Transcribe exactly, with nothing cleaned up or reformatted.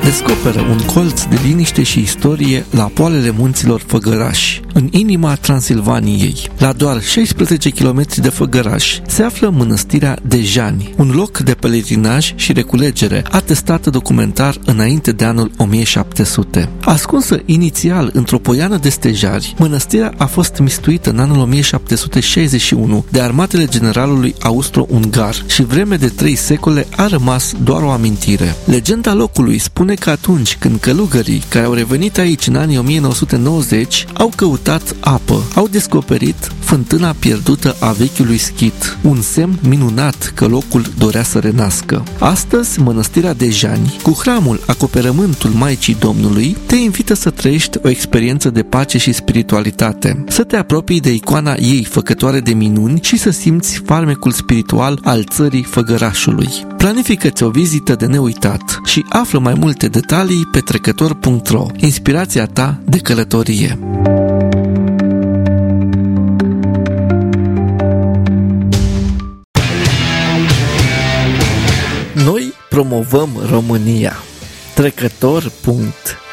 descoperă un colț de liniște și istorie la poalele munților Făgăraș, în inima Transilvaniei. La doar șaisprezece kilometri de Făgăraș se află mănăstirea Dejani, un loc de pelerinaj și reculegere atestat documentar înainte de anul o mie șapte sute. Ascunsă inițial într-o poiană de stejari, mănăstirea a fost mistuită în anul o mie șapte sute șaizeci și unu de armatele generalului austro-ungar și vreme de trei secole a rămas doar o amintire. Legenda locului spune că atunci când călugării care au revenit aici în anii o mie nouă sute nouăzeci au căutat apă, au descoperit fântâna pierdută a vechiului schit, un semn minunat că locul dorea să renască. Astăzi, mănăstirea Dejani, cu hramul acoperământul Maicii Domnului, te invită să trăiești o experiență de pace și spiritualitate, să te apropii de icoana ei făcătoare de minuni și să simți farmecul spiritual al țării Făgărașului. Planifică-ți o vizită de neuitat și află mai multe detalii pe trecător punct ro, inspirația ta de călătorie. Noi promovăm România. Trecător punct